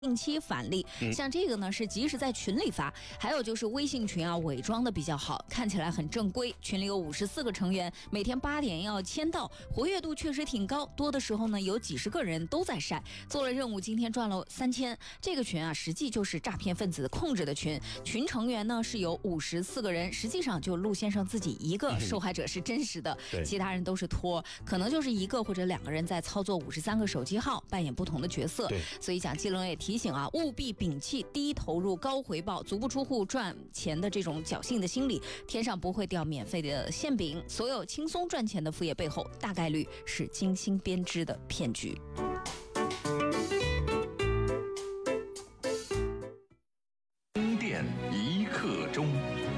定期返利，像这个呢是即使在群里发，还有就是微信群啊伪装的比较好，看起来很正规。群里有54个成员，每天8点要签到，活跃度确实挺高，多的时候呢有几十个人都在晒。做了任务，今天赚了3000。这个群啊实际就是诈骗分子控制的群，群成员呢是有54个人，实际上就陆先生自己一个，受害者是真实的，其他人都是托，可能就是1个或者2个人在操作53个手机号，扮演不同的角色。所以蒋继龙也提醒啊，务必摒弃低投入高回报、足不出户赚钱的这种侥幸的心理，天上不会掉免费的馅饼，所有轻松赚钱的副业背后，大概率是精心编织的骗局。 充电一刻钟。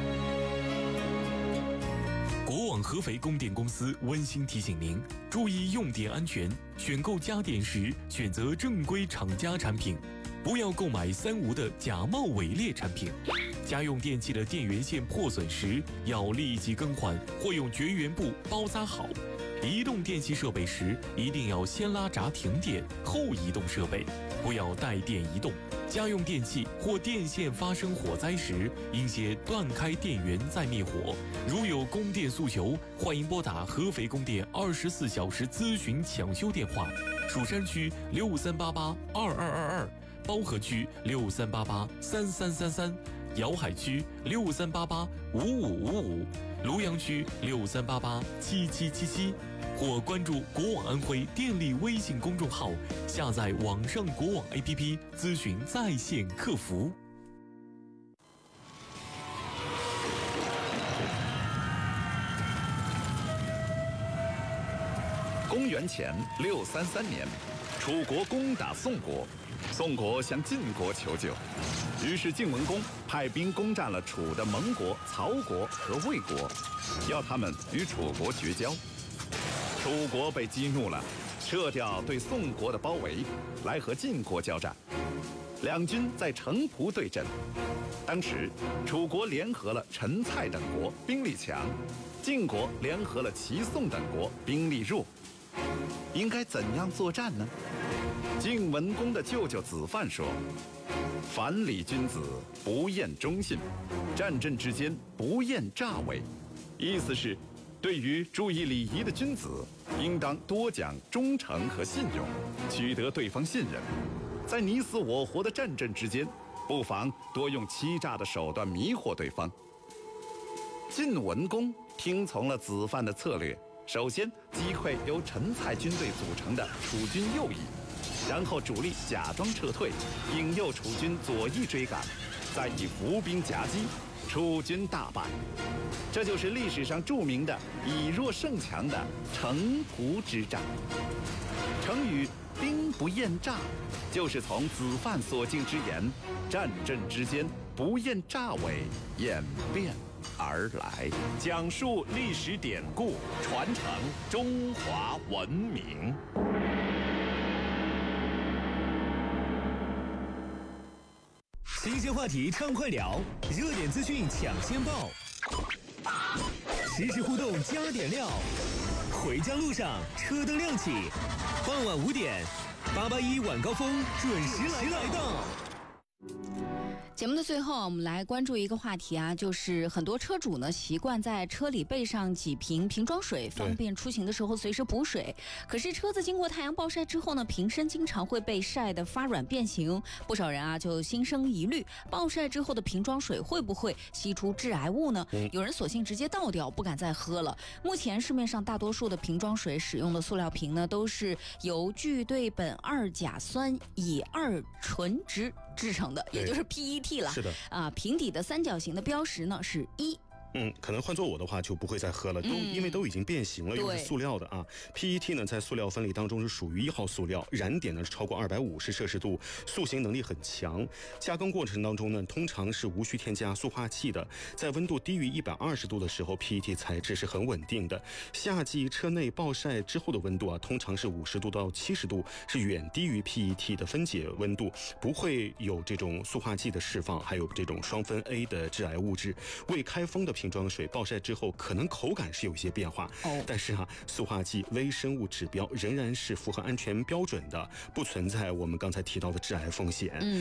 国网合肥供电公司温馨提醒您，注意用电安全，选购家电时选择正规厂家产品，不要购买3无的假冒伪劣产品。家用电器的电源线破损时，要立即更换或用绝缘布包扎好。移动电器设备时，一定要先拉闸停电，后移动设备，不要带电移动。家用电器或电线发生火灾时，应先断开电源再灭火。如有供电诉求，欢迎拨打合肥供电24小时咨询抢修电话：蜀山区63882222，包河区63883333，瑶海区63885555，庐阳区63887777，或关注国网安徽电力微信公众号，下载网上国网 APP 咨询在线客服。 公元前633年，楚国攻打宋国，宋国向晋国求救，于是晋文公派兵攻占了楚的盟国曹国和魏国，要他们与楚国绝交。楚国被激怒了，撤掉对宋国的包围，来和晋国交战。两军在城濮对阵，当时楚国联合了陈蔡等国，兵力强；晋国联合了齐宋等国，兵力弱。应该怎样作战呢？晋文公的舅舅子范说：“凡礼君子，不厌忠信；战阵之间，不厌诈伪。”意思是，对于注意礼仪的君子，应当多讲忠诚和信用，取得对方信任。在你死我活的战阵之间，不妨多用欺诈的手段迷惑对方。晋文公听从了子范的策略，首先击溃由陈蔡军队组成的楚军右翼，然后主力假装撤退，引诱楚军左翼追赶，再以伏兵夹击，楚军大败。这就是历史上著名的以弱胜强的城濮之战。成语兵不厌诈，就是从子范所敬之言，战阵之间不厌诈伪演变而来。讲述历史典故，传承中华文明。 新鲜话题畅快聊，热点资讯抢先报，实时互动加点料。回家路上车灯亮起，傍晚5点，881晚高峰准时来到。 节目的最后，我们来关注一个话题啊，就是很多车主呢习惯在车里备上几瓶瓶装水，方便出行的时候随时补水。可是车子经过太阳暴晒之后呢，瓶身经常会被晒得发软变形，不少人啊就心生疑虑，暴晒之后的瓶装水会不会吸出致癌物呢？有人索性直接倒掉，不敢再喝了。目前市面上大多数的瓶装水使用的塑料瓶呢，都是由聚对苯2甲酸乙2醇酯制成的，也就是 PET 了。 是的啊，瓶底的三角形的标识呢是1。 可能换做我的话就不会再喝了，因为都已经变形了，又是塑料的啊。PET 呢，在塑料分类当中是属于1号塑料，燃点呢是超过250摄氏度，塑形能力很强。加工过程当中呢，通常是无需添加塑化剂的。在温度低于120度的时候 ，PET 材质是很稳定的。夏季车内暴晒之后的温度啊，通常是50度到70度，是远低于 PET 的分解温度，不会有这种塑化剂的释放，还有这种双酚 A 的致癌物质。未开封的瓶装水暴晒之后，可能口感是有一些变化，但是塑化剂微生物指标仍然是符合安全标准的，不存在我们刚才提到的致癌风险。